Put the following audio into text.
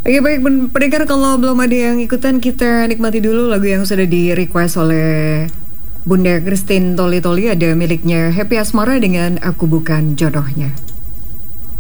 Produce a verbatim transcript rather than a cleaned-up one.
Oke baik pen- pendengar, kalau belum ada yang ikutan, kita nikmati dulu lagu yang sudah di request oleh Bunda Christine Toli Toli, ada miliknya Happy Asmara dengan Aku Bukan Jodohnya.